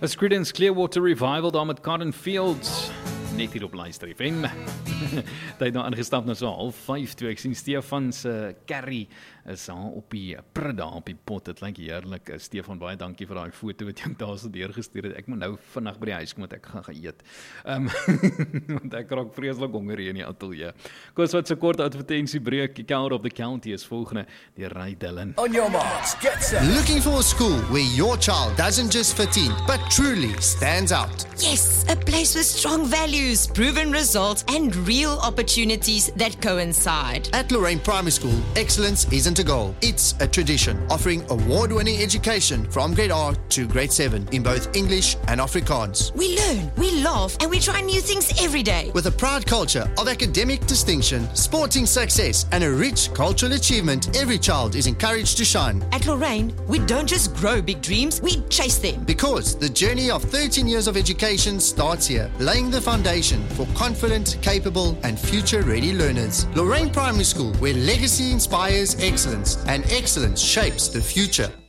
'n Creedence Clearwater Revival daar met Karen Fields. Net hier op Luister FM. Tyd nou aangestap na so 5:30 toe ek sien Stefan se curry is al op die prida op die pot. Dit lyk heerlik. Stefan, baie dankie vir daai foto wat jy daar so deurgestuur het. Ek moet nou vinnig by die huis kom want ek gaan eet. Want ek raak vreeslik honger hier in die ateljee. Kom wat so kort advertensiebreek. Die Count of the County is volgende deur Ray Dillon. On your marks, get set. Looking for a school where your child doesn't just fit in, but truly stands out. Yes, a place with strong values, proven results, and real opportunities that coincide. At Lorraine Primary School, excellence isn't a goal, it's a tradition, offering award-winning education from grade R to grade 7 in both English and Afrikaans. We learn, we laugh, and we try new things every day. With a proud culture of academic distinction, sporting success, and a rich cultural achievement, every child is encouraged to shine. At Lorraine, we don't just grow big dreams, we chase them. Because the journey of 13 years of education starts here, laying the foundation for confident, capable, and future-ready learners. Lorraine Primary School, where legacy inspires excellence and excellence shapes the future.